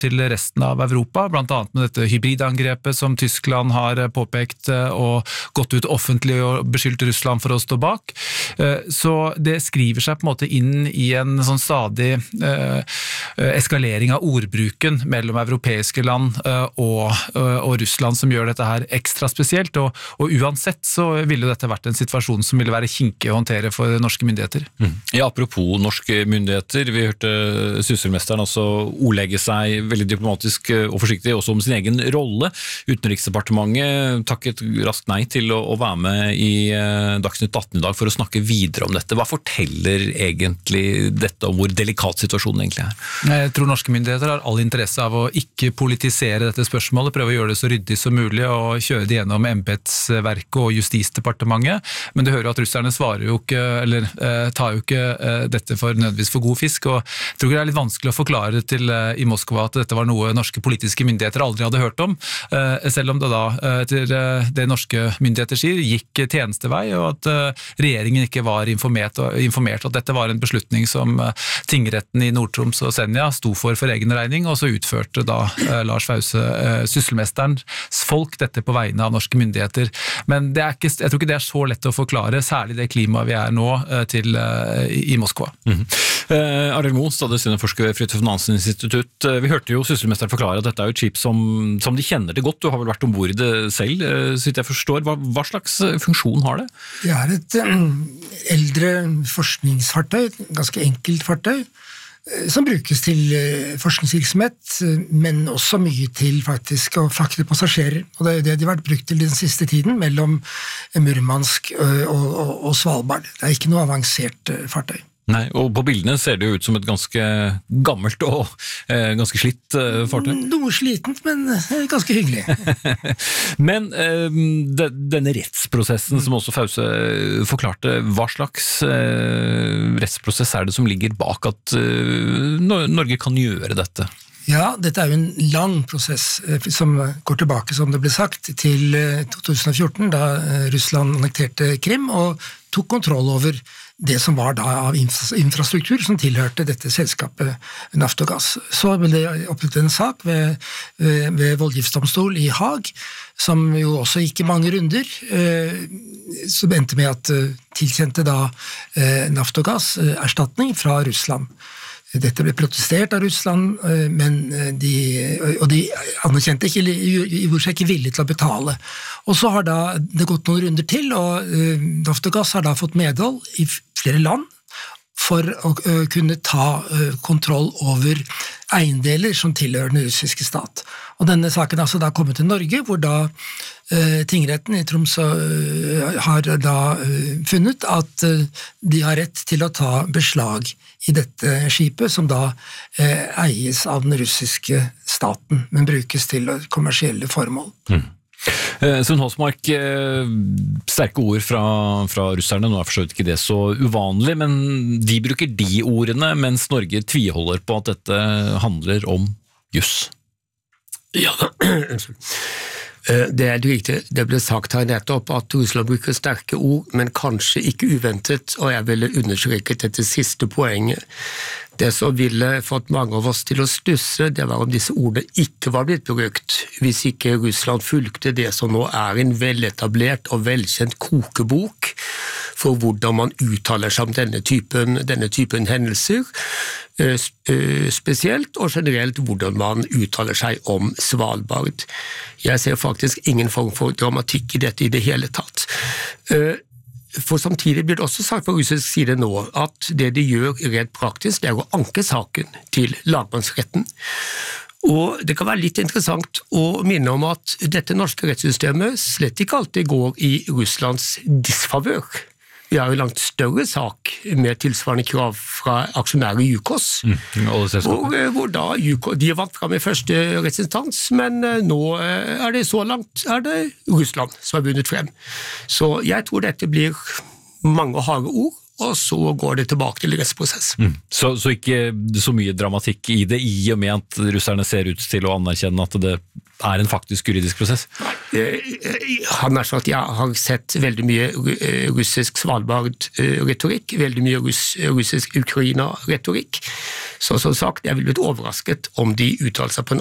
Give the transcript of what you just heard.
til resten av Europa, blant annet med dette hybridangrepet som Tyskland har påpekt og gått ut offentlig og beskyldt Russland for å stå bak. Så det skriver seg på en måte inn i en sånn stadig eskalering av ordbruken mellom europeiske land og Russland som gjør dette her ekstra spesielt, og uansett så ville dette vært en situasjon som ville være kinkig å håndtere for norske myndigheter. Ja, apropos norske myndigheter, vi hørte sysselmesteren også ordlegge seg veldig diplomatisk og forsiktig også om sin egen rolle. Utenriksdepartementet takket raskt nei til å være med i Dagsnytt 18 i dag for å snakke videre om dette. Hva forteller egentlig dette om hvor delikat situasjonen egentlig er? Jeg tror norske myndigheter har all interesse av å ikke politisere dette spørsmålet, prøve å gjøre det så ryddig som mulig og kjøre det gjennom embetsverket og Justisdepartementet, men du hører at russerne svarer jo ikke, eller tar jo ikke dette for nødvendigvis for god fisk, og jeg tror det er litt vanskelig å forklare til i Moskva at dette var noe norske politiske myndigheter aldri hadde hørt om, selv om det da, etter det norske myndigheter sier, gikk tjenestevei, og at regjeringen ikke var informert at dette var en beslutning som tingretten i Nord-Troms og Senja sto for egen regning, og så utførte da Lars Fause, sysselmesterens folk, dette på vegne av norske myndigheter. Men det er ikke, jeg tror ikke det er så lett å forklare, særlig det klimaet vi er nå i Moskva. Arild Moe, stadig seniorforsker ved Fridtjof Nansen Institutt. Vi hørte jo sysselmesteren forklare at dette er jo et skip som de kjenner det godt. Du har vel vært ombord i det selv, så vidt jeg forstår. Hva slags funksjon har det? Det er et eldre forskningsfartøy, ganske enkelt fartøy, som brukes til forskningsvirksomhet, men også mye til faktisk å frakte passasjerer. Og det er det de har vært brukt til den siste tiden, mellom Murmansk og Svalbard. Det er ikke noe avansert fartøy. Nei, og på bildene ser det jo ut som et ganske gammelt og ganske slitt fartøy. Noe slitent, men ganske hyggelig. Men denne rettsprosessen som også Fause forklarte, hva slags rettsprosess er det som ligger bak at Norge kan gjøre dette? Ja, dette er jo en lang prosess som går tilbake, som det ble sagt, til 2014, da Russland annekterte Krim og tok kontroll over det som var da av infrastruktur som tilhørte dette selskapet Naftogaz. Så ble det opprettet en sak ved voldgiftsdomstol i Haag, som jo også gikk i mange runder, som endte med at tilkjente da Naftogaz erstatning fra Russland. Dette ble protestert av Russland, men de anerkjente ikke, gjorde seg ikke villige til å betale. Og så har da det gått noen runder til, og Naftogaz har da fått medhold i flere land for å kunne ta kontroll over eiendeler som tilhører den russiske stat. Og denne saken har altså da kommet til Norge, hvor da tingretten i Tromsø har da funnet at de har rett til å ta beslag i dette skipet, som da eies av den russiske staten, men brukes til kommersielle formål. Sven Håsmark, sterke ord fra russerne, nå er for så vidt ikke det så uvanlig, men de bruker de ordene, mens Norge tviholder på at dette handler om juss. Ja, det er riktig. Det ble sagt her nettopp at Russland bruker sterke ord, men kanskje ikke uventet, og jeg ville understreket dette siste poenget. Det som ville fått mange av oss til å stusse, det var om disse ordene ikke var blitt brukt, hvis ikke Russland fulgte det som nå er en veletablert og velkjent kokebok for hvordan man uttaler seg om denne typen hendelser, spesielt og generelt hvordan man uttaler seg om Svalbard. Jeg ser faktisk ingen form for dramatikk i dette i det hele tatt. For samtidig blir det også sagt fra russisk side nå at det de gjør rent praktisk er å anke saken til lagmannsretten. Og det kan være litt interessant å minne om at dette norske rettssystemet slett ikke alltid går i Russlands disfavør. Vi har jo langt større sak med tilsvarende krav fra aksjonærer i Yukos, hvor da de vant frem i første rettsinstans, men nå er det så langt Russland som har vunnet frem. Så jeg tror dette blir mange harde ord, og så går det tilbake til rettsprosess. Så ikke så mye dramatikk i det, i og med at russerne ser ut til å anerkjenne at det er en faktisk juridisk prosess? Nei. Han har sagt, jeg har sett veldig mye russisk Svalbard-retorikk, veldig mye russisk Ukraina-retorikk. Så som sagt, jeg ville blitt overrasket om de uttalte seg på en